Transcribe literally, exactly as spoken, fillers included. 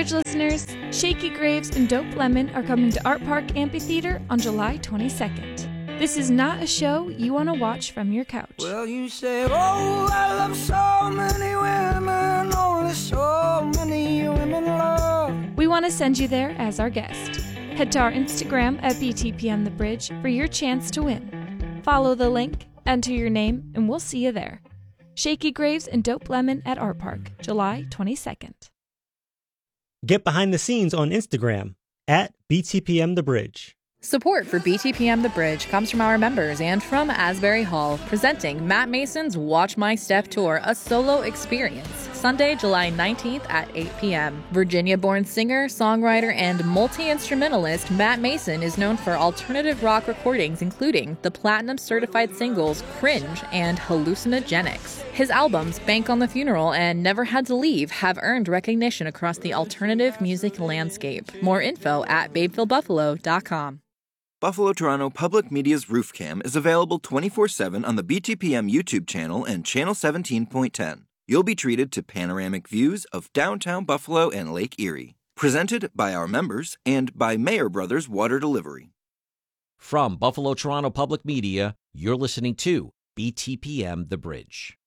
Bridge listeners, Shaky Graves and Dope Lemon are coming to Art Park Amphitheater on July twenty-second. This is not a show you want to watch from your couch. Well, you say, oh, I love so many women, only so many women love. We want to send you there as our guest. Head to our Instagram at B T P M The Bridge for your chance to win. Follow the link, enter your name, and we'll see you there. Shaky Graves and Dope Lemon at Art Park, July twenty-second. Get behind the scenes on Instagram at B T P M The Bridge. Support for B T P M The Bridge comes from our members and from Asbury Hall, presenting Matt Mason's Watch My Step Tour, a solo experience, Sunday, July nineteenth at eight p.m. Virginia-born singer, songwriter, and multi-instrumentalist Matt Mason is known for alternative rock recordings, including the platinum-certified singles Cringe and Hallucinogenics. His albums, Bank on the Funeral and Never Had to Leave, have earned recognition across the alternative music landscape. More info at babeville buffalo dot com. Buffalo Toronto Public Media's Roof Cam is available twenty-four seven on the B T P M YouTube channel and Channel seventeen point ten. You'll be treated to panoramic views of downtown Buffalo and Lake Erie. Presented by our members and by Mayer Brothers Water Delivery. From Buffalo Toronto Public Media, you're listening to B T P M The Bridge.